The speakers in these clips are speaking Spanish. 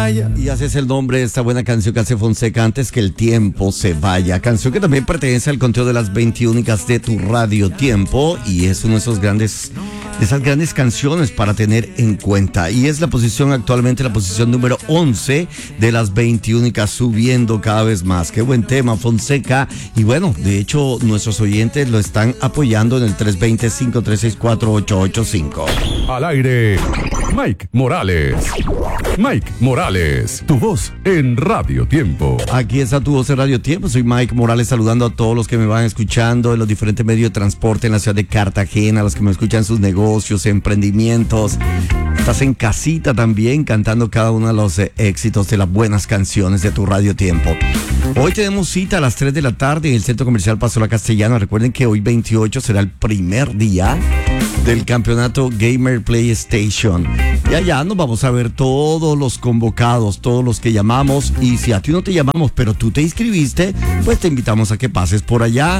vaya. Y ese es el nombre de esta buena canción que hace Fonseca, Antes que el tiempo se vaya. Canción que también pertenece al conteo de las 20 únicas de tu Radio Tiempo. Y es uno de esas grandes canciones para tener en cuenta. Y es actualmente la posición número 11 de las 20 únicas, subiendo cada vez más. Qué buen tema, Fonseca. Y bueno, de hecho, nuestros oyentes lo están apoyando en el 320-536-4885. Al aire, Mike Morales. Mike Morales, tu voz en Radio Tiempo. Aquí está tu voz en Radio Tiempo. Soy Mike Morales, saludando a todos los que me van escuchando en los diferentes medios de transporte en la ciudad de Cartagena, los que me escuchan en sus negocios, emprendimientos. Estás en casita también cantando cada uno de los éxitos de las buenas canciones de tu Radio Tiempo. Hoy tenemos cita a las 3 de la tarde en el Centro Comercial Paso La Castellana. Recuerden que hoy 28 será el primer día del campeonato Gamer PlayStation. Y allá nos vamos a ver todos los convocados, todos los que llamamos. Y si a ti no te llamamos, pero tú te inscribiste, pues te invitamos a que pases por allá.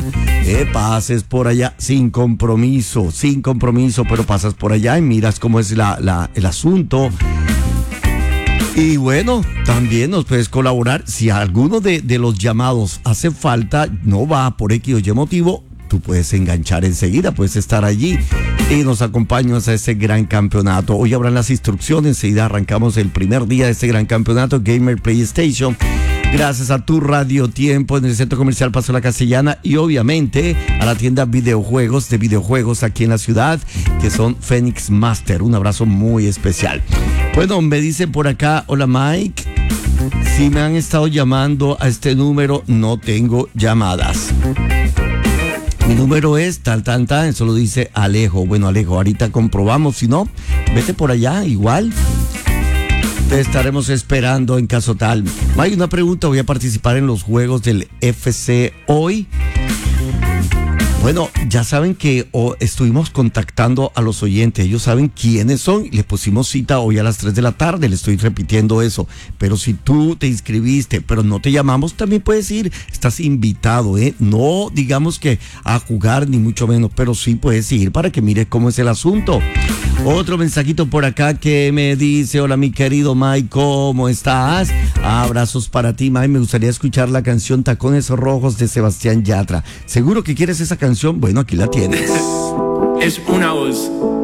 Sin compromiso, pero pasas por allá y miras cómo es el asunto. Y bueno, también nos puedes colaborar. Si alguno de los llamados hace falta, no va por X o Y motivo, tú puedes enganchar enseguida, puedes estar allí y nos acompañas a ese gran campeonato. Hoy habrán las instrucciones, enseguida arrancamos el primer día de este gran campeonato Gamer PlayStation. Gracias a tu Radio Tiempo en el Centro Comercial Paso La Castellana y obviamente a la tienda de videojuegos aquí en la ciudad, que son Phoenix Master. Un abrazo muy especial. Bueno, me dicen por acá, hola Mike, si me han estado llamando a este número, no tengo llamadas. Mi número es tal, eso lo dice Alejo. Bueno, Alejo, ahorita comprobamos, si no, vete por allá, igual. Te estaremos esperando en caso tal. Hay una pregunta, voy a participar en los juegos del FC hoy. Bueno, ya saben que estuvimos contactando a los oyentes, ellos saben quiénes son y les pusimos cita hoy a las 3 de la tarde, les estoy repitiendo eso. Pero si tú te inscribiste, pero no te llamamos, también puedes ir, estás invitado, no digamos que a jugar ni mucho menos, pero sí puedes ir para que mires cómo es el asunto. Otro mensajito por acá que me dice, hola mi querido Mike, ¿cómo estás? Abrazos para ti, Mike, me gustaría escuchar la canción Tacones Rojos de Sebastián Yatra. ¿Seguro que quieres esa canción? Bueno, aquí la tienes. Es una voz.